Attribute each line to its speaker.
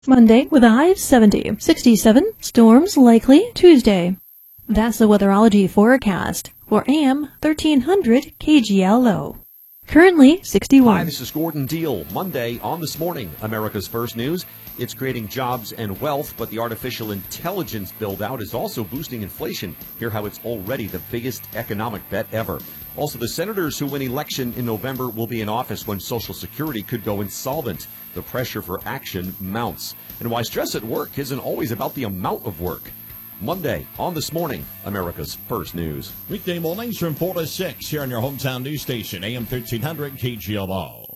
Speaker 1: Monday with a high of 70. 67, storms likely Tuesday. That's the weatherology forecast for AM 1300 KGLO. Currently 61.
Speaker 2: Hi, this is Gordon Deal. Monday on This Morning, America's First News. It's creating jobs and wealth, but the artificial intelligence build-out is also boosting inflation. Hear how it's already the biggest economic bet ever. Also, the senators who win election in November will be in office when Social Security could go insolvent. The pressure for action mounts. And why stress at work isn't always about the amount of work. Monday on This Morning, America's First News.
Speaker 3: Weekday mornings from 4 to 6 here on your hometown news station, AM 1300 KGLO.